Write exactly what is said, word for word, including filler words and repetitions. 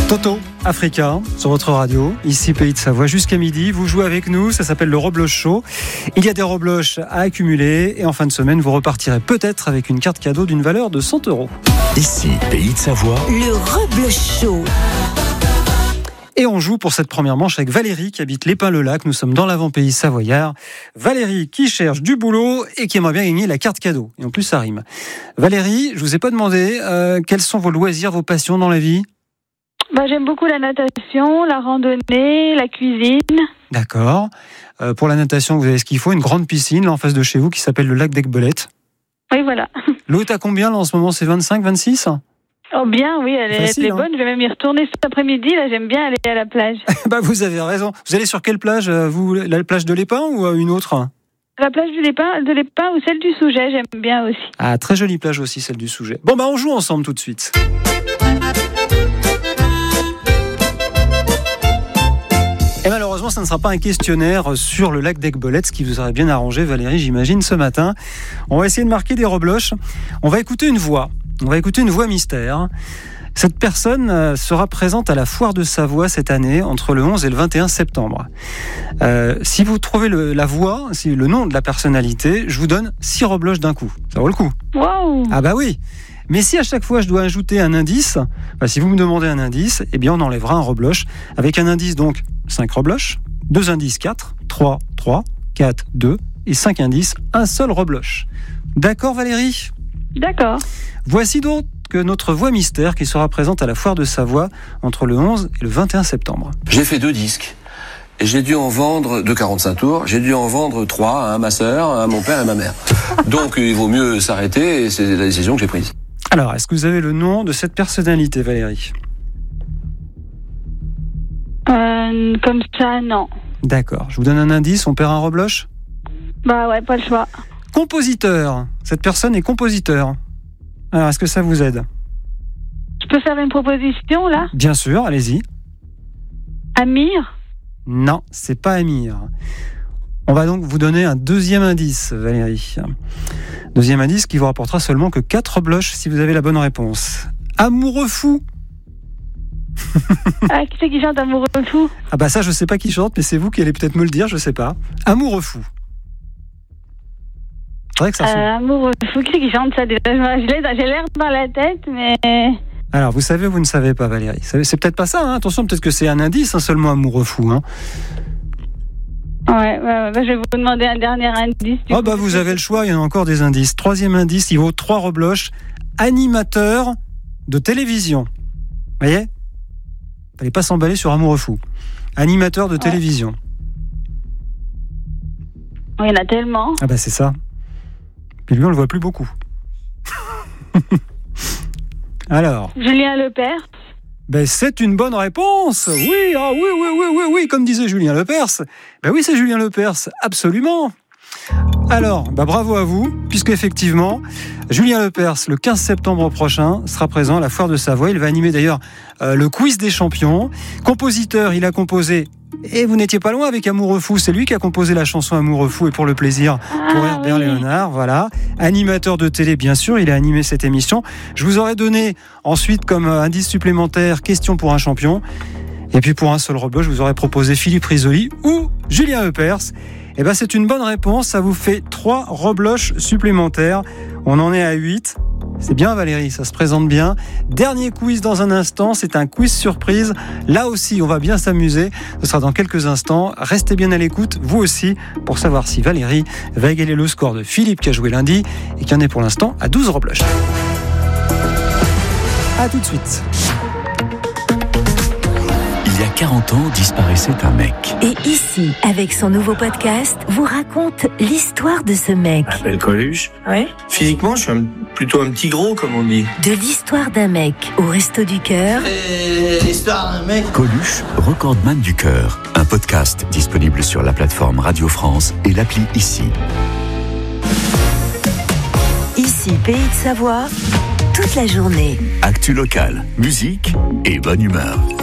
Toto, Africa, sur votre radio, ici Pays de Savoie, jusqu'à midi. Vous jouez avec nous, ça s'appelle le Rebloche Show. Il y a des rebloches à accumuler et en fin de semaine, vous repartirez peut-être avec une carte cadeau d'une valeur de cent euros. Ici Pays de Savoie, le Rebloche Show. Et on joue pour cette première manche avec Valérie qui habite l'Épin-le-Lac. Nous sommes dans l'avant-pays savoyard. Valérie qui cherche du boulot et qui aimerait bien gagner la carte cadeau. Et en plus, ça rime. Valérie, je vous ai pas demandé euh, quels sont vos loisirs, vos passions dans la vie ? Bah, j'aime beaucoup la natation, la randonnée, la cuisine. D'accord. Euh, pour la natation, vous avez ce qu'il faut, une grande piscine là en face de chez vous qui s'appelle le lac d'Aiguebelette. Oui, voilà. L'eau est à combien là en ce moment ? C'est vingt-cinq, vingt-six ? Oh bien, oui, elle est, Facile, elle est hein. bonne. Je vais même y retourner cet après-midi. Là, j'aime bien aller à la plage. Bah vous avez raison. Vous allez sur quelle plage ? Vous, la plage de l'Épin ou une autre ? La plage du Lépin, de l'Épin ou celle du Souget, j'aime bien aussi. Ah, très jolie plage aussi, celle du Souget. Bon, bah on joue ensemble tout de suite. Et malheureusement, ça ne sera pas un questionnaire sur le lac d'Aiguebelette, ce qui vous aurait bien arrangé, Valérie, j'imagine, ce matin. On va essayer de marquer des rebloches. On va écouter une voix. On va écouter une voix mystère. Cette personne sera présente à la Foire de Savoie cette année, entre le onze et le vingt et un septembre. Euh, si vous trouvez le, la voix, si le nom de la personnalité, je vous donne six rebloches d'un coup. Ça vaut le coup. Waouh ! Ah bah oui. Mais si à chaque fois je dois ajouter un indice, bah si vous me demandez un indice, eh bien on enlèvera un rebloche. Avec un indice donc cinq rebloches, deux indices quatre, trois, trois, quatre, deux et cinq indices, un seul rebloche. D'accord Valérie ? D'accord. Voici donc que notre voix mystère qui sera présente à la Foire de Savoie entre le onze et le vingt et un septembre. J'ai fait deux disques. Et j'ai dû en vendre deux quarante-cinq tours. J'ai dû en vendre trois à ma sœur, à mon père et à ma mère. Donc il vaut mieux s'arrêter et c'est la décision que j'ai prise. Alors, est-ce que vous avez le nom de cette personnalité, Valérie ? Euh, comme ça, non. D'accord. Je vous donne un indice, on perd un rebloche ? Bah ouais, pas le choix. Compositeur. Cette personne est compositeur. Alors, est-ce que ça vous aide ? Je peux faire une proposition, là ? Bien sûr, allez-y. Amir ? Non, c'est pas Amir. On va donc vous donner un deuxième indice, Valérie. Deuxième indice qui vous rapportera seulement que quatre rebloches si vous avez la bonne réponse. Amoureux fou. Ah, qui c'est qui chante Amoureux fou ? Ah bah ça, je sais pas qui chante, mais c'est vous qui allez peut-être me le dire, je sais pas. Amoureux fou. C'est vrai que ça sonne. Euh, amoureux fou, qui c'est qui chante ça déjà ? J'ai l'air dans la tête, mais... Alors, vous savez ou vous ne savez pas, Valérie ? C'est peut-être pas ça, hein. Attention, peut-être que c'est un indice, hein, seulement amoureux fou. Hein. Ouais, ouais, bah, je vais vous demander un dernier indice. Oh, bah, vous avez le choix, il y en a encore des indices. Troisième indice, il vaut trois rebloches. Animateur de télévision. Vous voyez ? Fallait pas s'emballer sur amoureux fou. Animateur de ouais. télévision. Il y en a tellement. Ah, bah, c'est ça. Puis lui, on le voit plus beaucoup. Alors. Julien Lepers. Ben, c'est une bonne réponse. Oui, ah oui, oui, oui, oui, oui, comme disait Julien Lepers. Ben oui, c'est Julien Lepers, absolument. Alors, ben bravo à vous, puisque effectivement, Julien Lepers, le quinze septembre prochain, sera présent à la Foire de Savoie. Il va animer d'ailleurs euh, le quiz des champions. Compositeur, il a composé. Et vous n'étiez pas loin avec Amoureux fou, c'est lui qui a composé la chanson Amoureux fou et pour le plaisir pour ah, Herbert oui. Léonard, voilà. Animateur de télé, bien sûr, il a animé cette émission. Je vous aurais donné ensuite comme indice supplémentaire question pour un champion. Et puis pour un seul rebloche, je vous aurais proposé Philippe Risoli ou Julien Lepers. Et ben c'est une bonne réponse, ça vous fait trois rebloches supplémentaires. On en est à huit. C'est bien Valérie, ça se présente bien. Dernier quiz dans un instant, c'est un quiz surprise. Là aussi, on va bien s'amuser. Ce sera dans quelques instants. Restez bien à l'écoute, vous aussi, pour savoir si Valérie va égaler le score de Philippe qui a joué lundi et qui en est pour l'instant à douze rebloches. A tout de suite. Il y a quarante ans, disparaissait un mec. Et ici, avec son nouveau podcast, vous raconte l'histoire de ce mec. Je m'appelle Coluche. Ouais. Physiquement, je suis un, plutôt un petit gros, comme on dit. De l'histoire d'un mec au Resto du Cœur. Et l'histoire d'un mec. Coluche, recordman du cœur. Un podcast disponible sur la plateforme Radio France et l'appli Ici. Ici, Pays de Savoie, toute la journée. Actu locale, musique et bonne humeur.